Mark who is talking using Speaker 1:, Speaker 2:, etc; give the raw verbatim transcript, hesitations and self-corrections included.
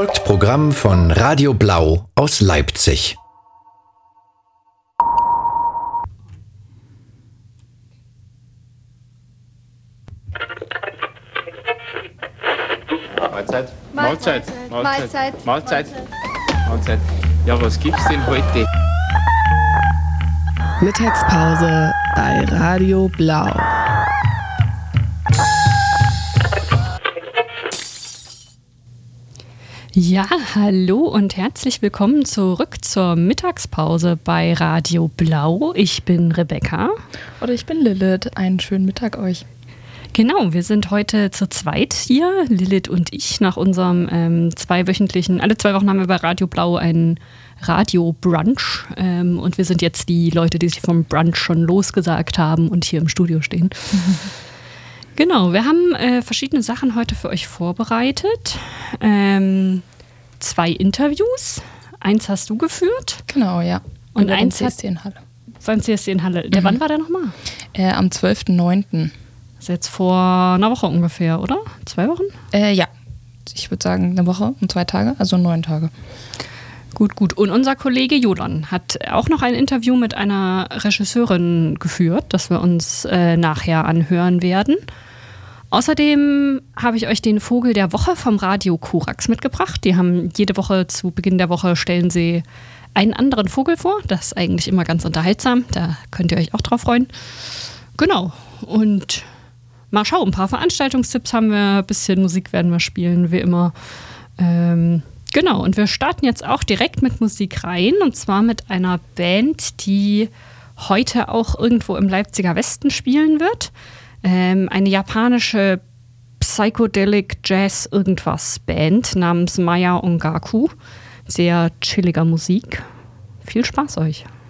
Speaker 1: folgt Programm von Radio Blau aus Leipzig.
Speaker 2: Mahlzeit.
Speaker 3: Mahlzeit.
Speaker 2: Mahlzeit. Mahlzeit. Mahlzeit. Ja, was gibt's denn heute?
Speaker 4: Mittagspause bei Radio Blau.
Speaker 3: Ja, hallo und herzlich willkommen zurück zur Mittagspause bei Radio Blau. Ich bin Rebecca.
Speaker 4: Und ich bin Lilith. Einen schönen Mittag euch.
Speaker 3: Genau, wir sind heute zu zweit hier, Lilith und ich, nach unserem ähm, zweiwöchentlichen, alle zwei Wochen haben wir bei Radio Blau einen Radio-Brunch ähm, und wir sind jetzt die Leute, die sich vom Brunch schon losgesagt haben und hier im Studio stehen. Mhm. Genau, wir haben äh, verschiedene Sachen heute für euch vorbereitet. Ähm, zwei Interviews, eins hast du geführt.
Speaker 4: Genau, ja.
Speaker 3: Und eins
Speaker 4: C S D in Halle.
Speaker 3: Beim C S D in Halle. Der, mhm. Wann war der nochmal?
Speaker 4: Äh, am zwölften neunten
Speaker 3: Das ist jetzt vor einer Woche ungefähr, oder? Zwei Wochen?
Speaker 4: Äh, ja, ich würde sagen eine Woche und zwei Tage, also neun Tage.
Speaker 3: Gut, gut. Und unser Kollege Jolan hat auch noch ein Interview mit einer Regisseurin geführt, das wir uns äh, nachher anhören werden. Außerdem habe ich euch den Vogel der Woche vom Radio Korax mitgebracht. Die haben jede Woche zu Beginn der Woche stellen sie einen anderen Vogel vor. Das ist eigentlich immer ganz unterhaltsam. Da könnt ihr euch auch drauf freuen. Genau. Und mal schauen, ein paar Veranstaltungstipps haben wir, ein bisschen Musik werden wir spielen, wie immer. Ähm, genau, und wir starten jetzt auch direkt mit Musik rein. Und zwar mit einer Band, die heute auch irgendwo im Leipziger Westen spielen wird. Ähm, eine japanische Psychedelic Jazz irgendwas Band namens Maya Ongaku. Sehr chilliger Musik. Viel Spaß euch.